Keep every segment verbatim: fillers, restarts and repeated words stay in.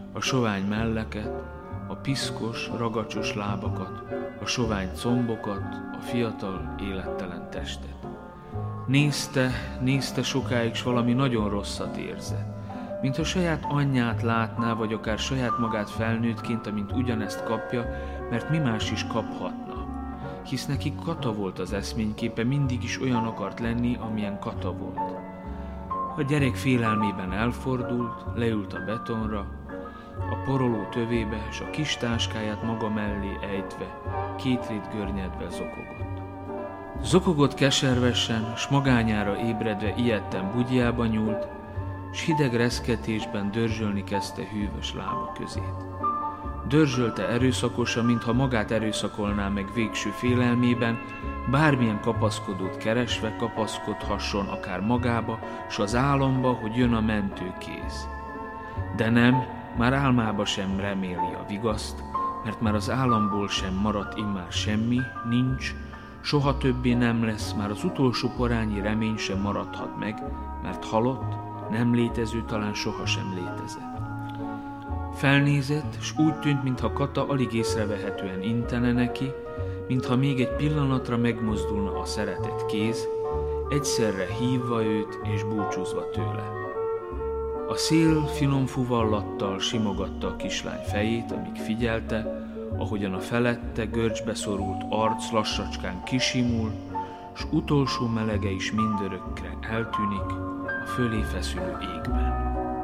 a sovány melleket, a piszkos, ragacsos lábakat, a sovány combokat, a fiatal, élettelen testet. Nézte, nézte sokáig, s valami nagyon rosszat érzett. Mintha saját anyját látná, vagy akár saját magát felnőttként, amint ugyanezt kapja, mert mi más is kaphatna. Hisz neki Kata volt az eszményképe, mindig is olyan akart lenni, amilyen Kata volt. A gyerek félelmében elfordult, leült a betonra, a poroló tövébe, és a kis táskáját maga mellé ejtve, kétrét görnyedve zokogott. Zokogott keservesen, s magányára ébredve ijedten bugyjába nyúlt, s hideg reszketésben dörzsölni kezdte hűvös lába közét. Dörzsölte erőszakosan, mintha magát erőszakolná meg végső félelmében, bármilyen kapaszkodót keresve kapaszkodhasson akár magába, s az álomba, hogy jön a mentőkéz. De nem, már álmába sem reméli a vigaszt, mert már az államból sem maradt immár semmi, nincs, soha többé nem lesz, már az utolsó porányi remény sem maradhat meg, mert halott, nem létező, talán sohasem létezett. Felnézett, s úgy tűnt, mintha Kata alig észrevehetően intene neki, mintha még egy pillanatra megmozdulna a szeretett kéz, egyszerre hívva őt és búcsúzva tőle. A szél finom fuvallattal simogatta a kislány fejét, amíg figyelte, ahogyan a felette görcsbe szorult arc lassacskán kisimul, s utolsó melege is mindörökre eltűnik a fölé feszülő égben.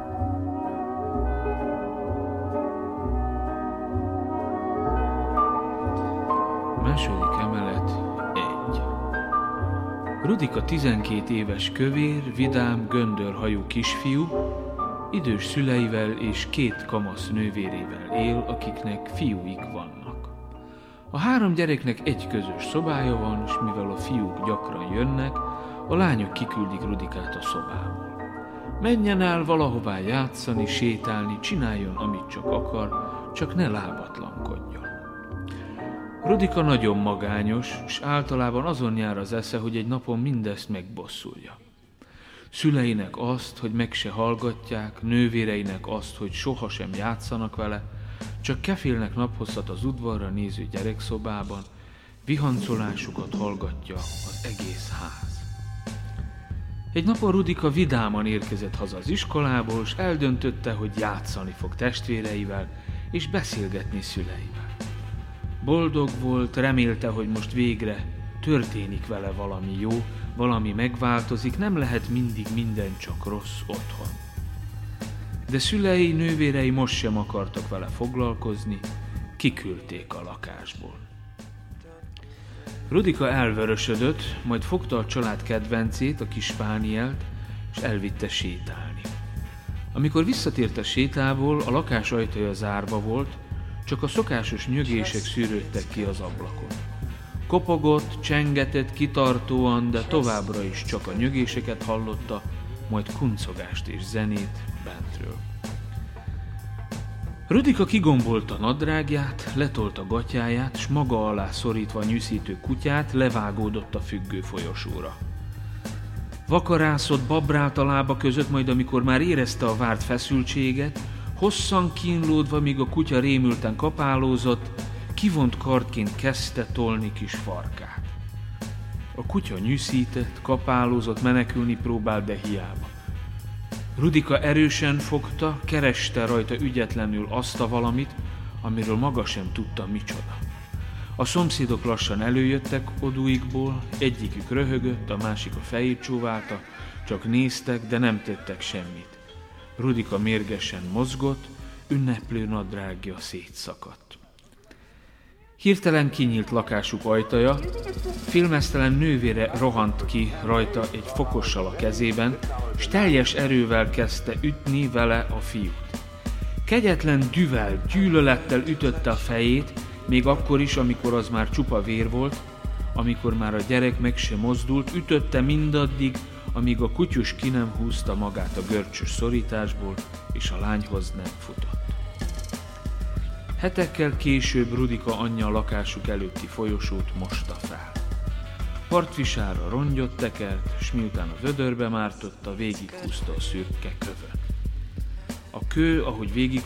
Második emelet egy. Rudika tizenkét éves kövér, vidám, göndörhajú kisfiú, idős szüleivel és két kamasz nővérével él, akiknek fiúik vannak. A három gyereknek egy közös szobája van, és mivel a fiúk gyakran jönnek, a lányok kiküldik Rudikát a szobából. Menjen el valahová játszani, sétálni, csináljon, amit csak akar, csak ne lábatlankodjon. Rudika nagyon magányos, és általában azon jár az esze, hogy egy napon mindezt megbosszulja. Szüleinek azt, hogy meg se hallgatják, nővéreinek azt, hogy sohasem játszanak vele, csak kefélnek naphosszat az udvarra néző gyerekszobában, vihancolásukat hallgatja az egész ház. Egy napon Rudika vidáman érkezett haza az iskolából, és eldöntötte, hogy játszani fog testvéreivel, és beszélgetni szüleivel. Boldog volt, remélte, hogy most végre történik vele valami jó, valami megváltozik, nem lehet mindig minden csak rossz otthon. De szülei, nővérei most sem akartak vele foglalkozni, kiküldték a lakásból. Rudika elvörösödött, majd fogta a család kedvencét, a kis Pánielt, és elvitte sétálni. Amikor visszatért a sétából, a lakás ajtaja zárva volt, csak a szokásos nyögések szűrődtek ki az ablakon. Kopogott, csengetett kitartóan, de továbbra is csak a nyögéseket hallotta, majd kuncogást és zenét bentről. Rudika kigombolta nadrágját, letolta gatyáját, s maga alá szorítva nyűszítő kutyát levágódott a függő folyosóra. Vakarászott, babrált a lába között, majd amikor már érezte a várt feszültséget, hosszan kínlódva, míg a kutya rémülten kapálózott, kivont kardként kezdte tolni kis farkát. A kutya nyűszített, kapálózott, menekülni próbált, de hiába. Rudika erősen fogta, kereste rajta ügyetlenül azt a valamit, amiről maga sem tudta micsoda. A szomszédok lassan előjöttek odúikból, egyikük röhögött, a másik a fejét csóválta, csak néztek, de nem tettek semmit. Rudika mérgesen mozgott, ünneplő nadrágja szétszakadt. Hirtelen kinyílt lakásuk ajtaja, félmeztelen nővére rohant ki rajta egy fokossal a kezében, s teljes erővel kezdte ütni vele a fiút. Kegyetlen dühvel, gyűlölettel ütötte a fejét, még akkor is, amikor az már csupa vér volt, amikor már a gyerek meg sem mozdult, ütötte mindaddig, amíg a kutyus ki nem húzta magát a görcsös szorításból, és a lányhoz nem futott. Hetekkel később Rudika anyja a lakásuk előtti folyosót mosta fel. Partvisára rongyot tekert, s miután a vödörbe mártotta, végighúzta a szürke kövön. A kő, ahogy végig